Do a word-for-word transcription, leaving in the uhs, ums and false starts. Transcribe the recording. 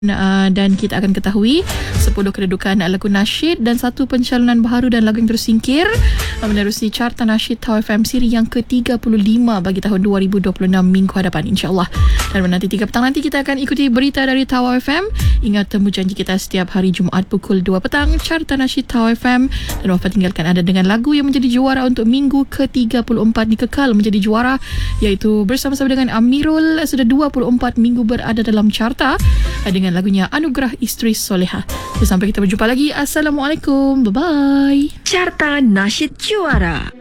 Uh, dan kita akan ketahui sepuluh kedudukan lagu nasyid dan satu pencalonan baharu dan lagu yang tersingkir uh, menerusi carta nasyid Tau F M siri yang ke tiga puluh lima bagi tahun dua ribu dua puluh enam minggu hadapan, insyaAllah. Dan nanti tiga petang nanti kita akan ikuti berita dari Tau F M. Ingat temu janji kita setiap hari Jumaat pukul dua petang, carta nasyid Tau F M, dan Wafa tinggalkan anda dengan lagu yang menjadi juara untuk minggu ke tiga puluh empat dikekal menjadi juara, iaitu bersama-sama dengan Amirul, sudah dua puluh empat minggu berada dalam carta dengan lagunya Anugerah Isteri Soleha. Sampai kita berjumpa lagi. Assalamualaikum. Bye-bye. Carta Nasyid Juara.